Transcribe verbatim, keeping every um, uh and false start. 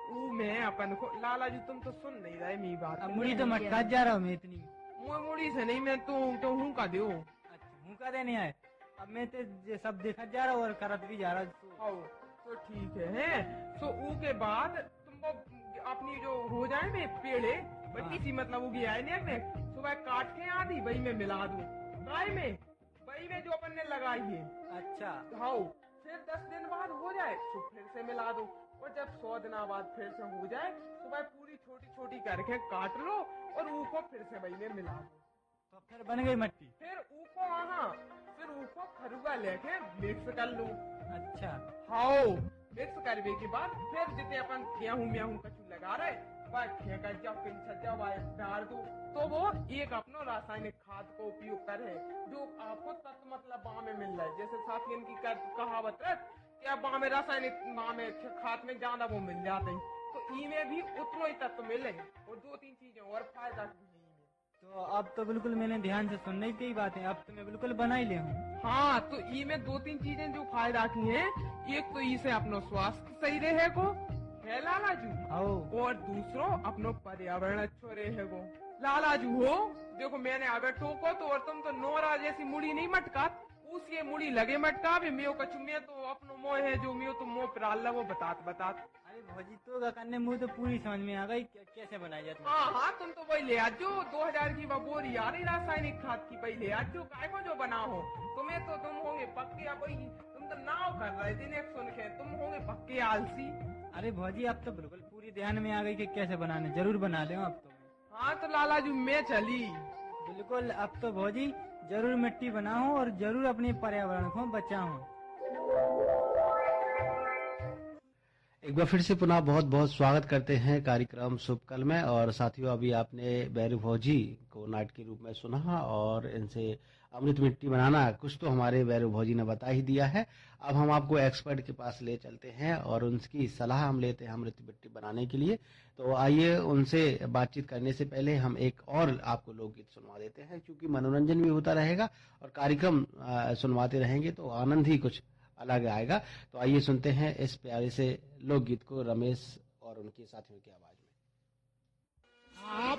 ऊ मैं अपन को लाला जी तुम तो सुन नहीं रहे मेरी बात। अब मुड़ी तो मटका जा रहा हूँ मैं इतनी। मुझे मुड़ी से नहीं, मैं तो तो हूँ का दो। अच्छा हूँ का देने आए। अब मैं तो ये सब देखा जा रहा हूँ और करत भी जा रहा हूँ। आओ तो ठीक है, हैं? तो ऊ के बाद तुमको अपनी जो हो जाए में पेड़े बड़ी सी मतलब उगी आए ने सुबह काट के आधी वही में मिला दूं गाय में, वही में जो अपन ने लगाई है। अच्छा हाँ, फिर दस दिन बाद हो जाए तो फिर से मिला दो, और जब सौ दिन बाद फिर से हो जाए सुबह पूरी छोटी छोटी करके काट लो और ऊ को फिर से वही में मिला दो। तो फिर बन गई मट्टी। फिर ऊ को हाँ फिर ऊ को खरुआ लेके मिक्स कर लो। अच्छा हाँ, मिक्स करने के बाद फिर जितने अपन गेहूं म्याहूं कचू लगा रहे वह फेंका जाओ पिंच जाओ डाल दो, तो वो एक अपनो रासायनिक खाद को उपयोग करे जो आपको तत्व मतलब बाँ में मिल रहा है। जैसे साथियों की कहावत है कि अब बाँ में रासायनिक बाँ में खाद में ज्यादा वो मिल जाते हैं, तो ई में भी उतना ही तत्व मिले और दो तीन चीजें और फायदा की है। तो अब तो बिल्कुल मैंने ध्यान से सुनने की बातें अब तो मैं बिल्कुल बना ही ले हूँ। हाँ, तो ई में दो तीन चीजें जो फायदा की हैं, एक तो इसे अपनो स्वास्थ्य सही रहे को है लालाजू, और दूसरो अपनो पर्यावरण अच्छो रहे को लालाजू हो। देखो मैंने अगर टोको तो और तुम तो नोरा जैसी मुड़ी नहीं मटका, उस ये मुड़ी लगे मटका भी मियो कछु में तो अपनो मोह है जो मियो तो मोह प्राल वो बतात बतात। अरे भौजी तो करने मुझे तो पूरी समझ में आ गई कैसे बनाई जाती है। हाँ हाँ, तुम तो वही ले आज जो दो हजार की बोरी आ रही रासायनिक खाद की वही ले आज जो काय को जो बना हो तुम्हें तो तुम होंगे पक्के अब तुम तो नाव कर रहे दिन एक सुन के तुम होंगे पक्के आलसी। अरे भौजी अब तो बिल्कुल पूरी ध्यान में आ गई कि कैसे बनाने, जरूर बना ले अब तो। हाँ तो लालाजू मैं चली बिल्कुल, अब तो भौजी जरूर मिट्टी बनाऊं और जरूर अपने पर्यावरण को बचाऊं। एक बार फिर से पुनः बहुत बहुत स्वागत करते हैं कार्यक्रम शुभ कल में। और साथियों अभी आपने बैरू भौजी को नाट्य के रूप में सुना और इनसे अमृत मिट्टी बनाना कुछ तो हमारे बैरू भौजी ने बता ही दिया है। अब हम आपको एक्सपर्ट के पास ले चलते हैं और उनकी सलाह हम लेते हैं अमृत मिट्टी बनाने के लिए। तो आइए उनसे बातचीत करने से पहले हम एक और आपको लोकगीत सुनवा देते हैं, क्योंकि मनोरंजन भी होता रहेगा और कार्यक्रम सुनवाते रहेंगे तो आनंद ही कुछ अलग आएगा। तो आइए सुनते हैं इस प्यारे से लोकगीत को रमेश और उनके साथियों की आवाज में। आप